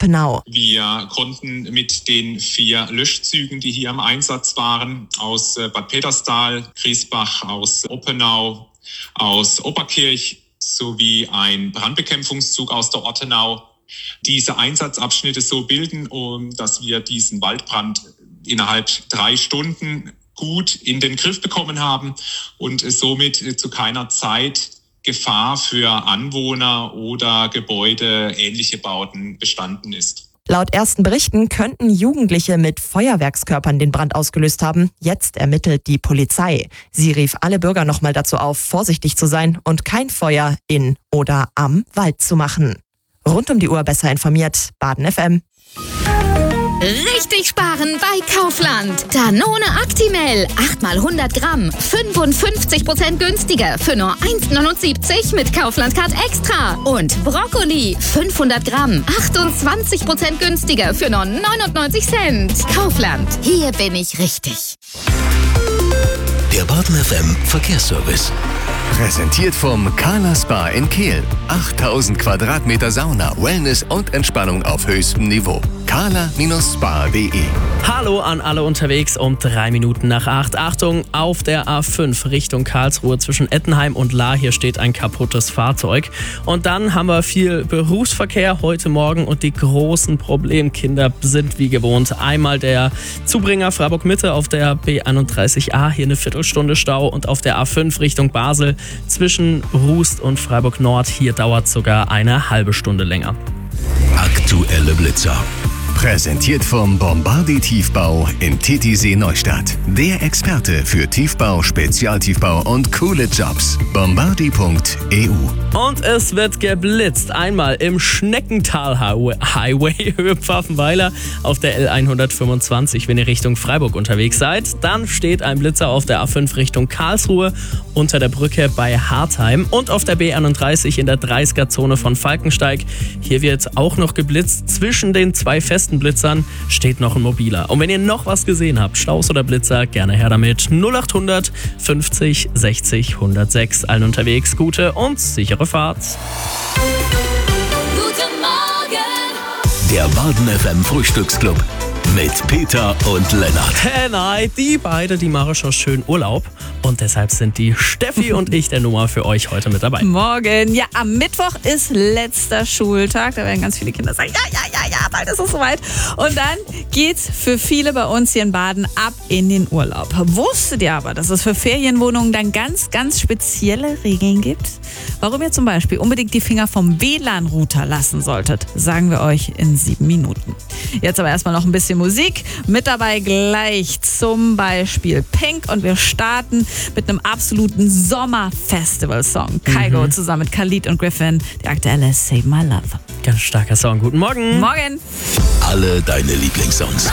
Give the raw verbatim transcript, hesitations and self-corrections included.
Oppenau. Wir konnten mit den vier Löschzügen, die hier im Einsatz waren, aus Bad Peterstal, Griesbach, aus Oppenau, aus Oberkirch sowie ein Brandbekämpfungszug aus der Ortenau, diese Einsatzabschnitte so bilden, um dass wir diesen Waldbrand innerhalb drei Stunden gut in den Griff bekommen haben und somit zu keiner Zeit Gefahr für Anwohner oder Gebäude, ähnliche Bauten bestanden ist. Laut ersten Berichten könnten Jugendliche mit Feuerwerkskörpern den Brand ausgelöst haben. Jetzt ermittelt die Polizei. Sie rief alle Bürger nochmal dazu auf, vorsichtig zu sein und kein Feuer in oder am Wald zu machen. Rund um die Uhr besser informiert, Baden F M. Richtig sparen bei Kaufland. Danone Actimel, acht mal hundert Gramm, fünfundfünfzig Prozent günstiger für nur eins neunundsiebzig mit Kaufland-Card Extra. Und Brokkoli, fünfhundert Gramm, achtundzwanzig Prozent günstiger für nur neunundneunzig Cent. Kaufland, hier bin ich richtig. Der Baden F M Verkehrsservice. Präsentiert vom Kala Spa in Kehl. achttausend Quadratmeter Sauna, Wellness und Entspannung auf höchstem Niveau. kala Spa punkt de. Hallo an alle unterwegs um drei Minuten nach acht. Achtung, auf der A fünf Richtung Karlsruhe zwischen Ettenheim und Lahr. Hier steht ein kaputtes Fahrzeug. Und dann haben wir viel Berufsverkehr heute Morgen und die großen Problemkinder sind wie gewohnt. Einmal der Zubringer Freiburg Mitte auf der B einunddreißig A, hier eine Viertelstunde Stau, und auf der A fünf Richtung Basel zwischen Rust und Freiburg Nord. Hier dauert sogar eine halbe Stunde länger. Aktuelle Blitzer. Präsentiert vom Bombardi Tiefbau in Titisee Neustadt. Der Experte für Tiefbau, Spezialtiefbau und coole Jobs. bombardi punkt e u. Und es wird geblitzt. Einmal im Schneckental Highway Höhe Pfaffenweiler auf der L hundertfünfundzwanzig, wenn ihr Richtung Freiburg unterwegs seid. Dann steht ein Blitzer auf der A fünf Richtung Karlsruhe unter der Brücke bei Hartheim und auf der B einunddreißig in der dreißiger-Zone von Falkensteig. Hier wird auch noch geblitzt. Zwischen den zwei festen Blitzern steht noch ein mobiler. Und wenn ihr noch was gesehen habt, Staus oder Blitzer, gerne her damit. null achthundert fünfzig sechzig hundertsechs. Allen unterwegs gute und sichere Fahrt. Guten Morgen! Der Baden F M Frühstücksclub mit Peter und Lennart. Hey, nein, die beiden, die machen schon schön Urlaub. Und deshalb sind die Steffi und ich der Nummer für euch heute mit dabei. Morgen. Ja, am Mittwoch ist letzter Schultag. Da werden ganz viele Kinder sagen, ja, ja, ja, ja, bald ist es soweit. Und dann geht's für viele bei uns hier in Baden ab in den Urlaub. Wusstet ihr aber, dass es für Ferienwohnungen dann ganz, ganz spezielle Regeln gibt? Warum ihr zum Beispiel unbedingt die Finger vom W L A N-Router lassen solltet, sagen wir euch in sieben Minuten. Jetzt aber erstmal noch ein bisschen Musik. Mit dabei gleich zum Beispiel Pink, und wir starten mit einem absoluten Sommer-Festival-Song. Kygo mhm. zusammen mit Khalid und Griffin, die aktuelle Save My Love. Ganz starker Song. Guten Morgen. Morgen. Alle deine Lieblingssongs.